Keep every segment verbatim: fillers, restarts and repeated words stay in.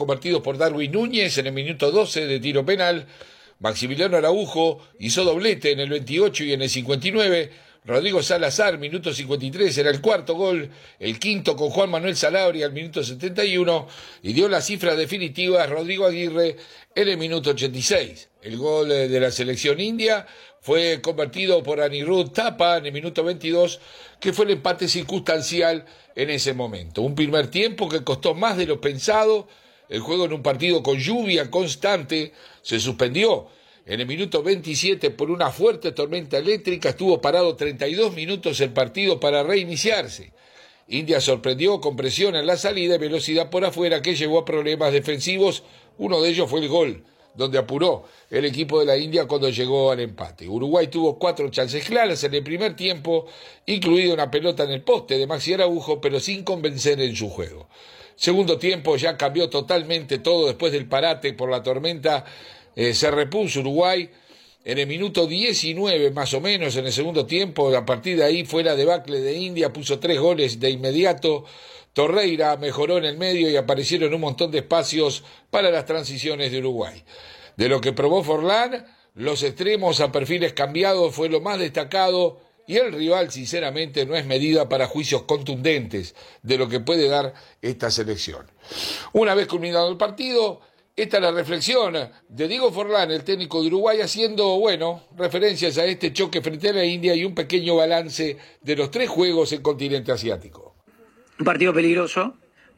convertidos por Darwin Núñez en el minuto doce de tiro penal. Maximiliano Araujo hizo doblete en el veintiocho y en el cincuenta y nueve. Rodrigo Salazar, minuto cincuenta y tres, era el cuarto gol, el quinto con Juan Manuel Sanabria al minuto setenta y uno, y dio la cifra definitiva a Rodrigo Aguirre en el minuto ochenta y seis. El gol de la selección india fue convertido por Anirudh Thapa en el minuto veintidós, que fue el empate circunstancial en ese momento. Un primer tiempo que costó más de lo pensado. El juego en un partido con lluvia constante se suspendió en el minuto veintisiete por una fuerte tormenta eléctrica. Estuvo parado treinta y dos minutos el partido para reiniciarse. India sorprendió con presión en la salida y velocidad por afuera que llevó a problemas defensivos. Uno de ellos fue el gol, donde apuró el equipo de la India cuando llegó al empate. Uruguay tuvo cuatro chances claras en el primer tiempo, incluida una pelota en el poste de Maxi Araujo, pero sin convencer en su juego. Segundo tiempo ya cambió totalmente todo después del parate por la tormenta. Eh, se repuso Uruguay en el minuto diecinueve más o menos en el segundo tiempo. A partir de ahí fue la debacle de India, puso tres goles de inmediato. Torreira mejoró en el medio y aparecieron un montón de espacios para las transiciones de Uruguay. De lo que probó Forlán, los extremos a perfiles cambiados fue lo más destacado, y el rival sinceramente no es medida para juicios contundentes de lo que puede dar esta selección. Una vez culminado el partido, esta es la reflexión de Diego Forlán, el técnico de Uruguay, haciendo, bueno, referencias a este choque frente a la India y un pequeño balance de los tres juegos en continente asiático. Un partido peligroso,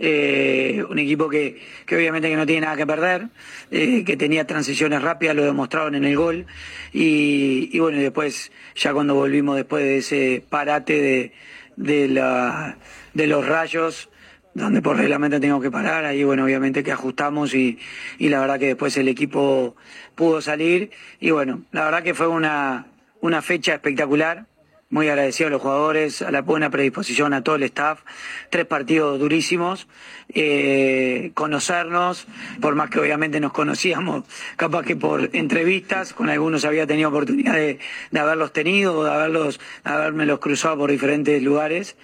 eh, un equipo que, que obviamente que no tiene nada que perder, eh, que tenía transiciones rápidas, lo demostraron en el gol, y, y bueno, y después, ya cuando volvimos después de ese parate de, de, la, de los rayos, donde por reglamento teníamos que parar, ahí bueno, obviamente que ajustamos y, y la verdad que después el equipo pudo salir, y bueno, la verdad que fue una, una fecha espectacular. Muy agradecido a los jugadores, a la buena predisposición, a todo el staff. Tres partidos durísimos, eh, conocernos, por más que obviamente nos conocíamos, capaz que por entrevistas, con algunos había tenido oportunidad de, de haberlos tenido, de haberlos, de habérmelos cruzado por diferentes lugares.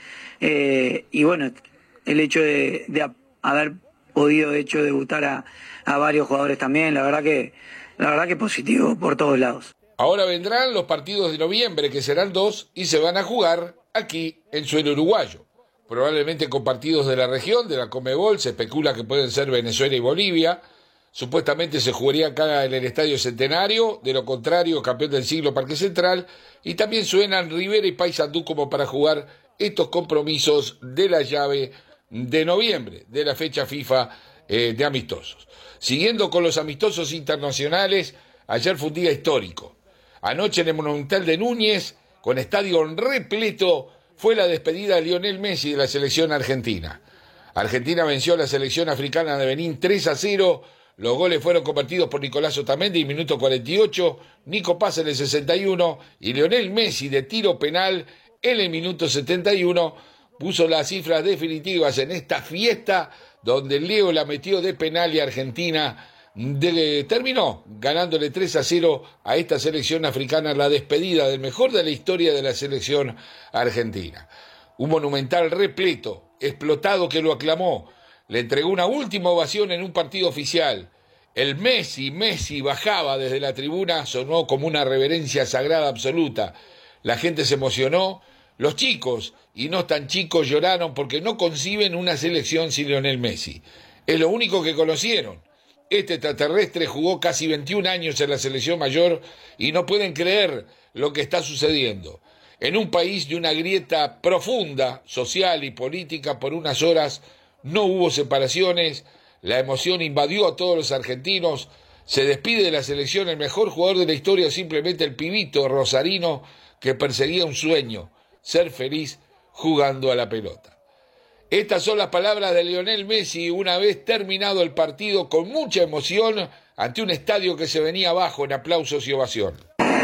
Eh, y bueno, el hecho de, de haber podido de hecho debutar a, a varios jugadores también, la verdad que, la verdad que positivo por todos lados. Ahora vendrán los partidos de noviembre, que serán dos, y se van a jugar aquí en suelo uruguayo. Probablemente con partidos de la región, de la Conmebol, se especula que pueden ser Venezuela y Bolivia. Supuestamente se jugaría acá en el Estadio Centenario, de lo contrario, campeón del siglo Parque Central. Y también suenan Rivera y Paysandú como para jugar estos compromisos de la llave de noviembre, de la fecha FIFA eh, de amistosos. Siguiendo con los amistosos internacionales, ayer fue un día histórico. Anoche en el Monumental de Núñez, con estadio repleto, fue la despedida de Lionel Messi de la selección argentina. Argentina venció a la selección africana de Benín tres a cero. Los goles fueron convertidos por Nicolás Otamendi en el minuto cuarenta y ocho, Nico Paz en el sesenta y uno y Lionel Messi de tiro penal en el minuto setenta y uno puso las cifras definitivas en esta fiesta donde Leo la metió de penal y Argentina De, terminó ganándole tres a cero a esta selección africana, la despedida del mejor de la historia de la selección argentina. Un Monumental repleto, explotado, que lo aclamó, le entregó una última ovación en un partido oficial. El Messi, Messi bajaba desde la tribuna, sonó como una reverencia sagrada absoluta. La gente se emocionó, los chicos y no tan chicos lloraron porque no conciben una selección sin Lionel Messi. Es lo único que conocieron. Este extraterrestre jugó casi veintiún años en la selección mayor y no pueden creer lo que está sucediendo. En un país de una grieta profunda, social y política, por unas horas no hubo separaciones, la emoción invadió a todos los argentinos, se despide de la selección el mejor jugador de la historia, simplemente el pibito rosarino que perseguía un sueño, ser feliz jugando a la pelota. Estas son las palabras de Lionel Messi una vez terminado el partido, con mucha emoción ante un estadio que se venía abajo en aplausos y ovación.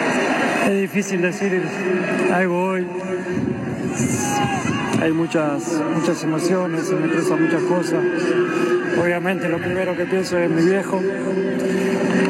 Es difícil decir algo hoy. Hay muchas, muchas emociones, se me cruzan muchas cosas. Obviamente lo primero que pienso es mi viejo,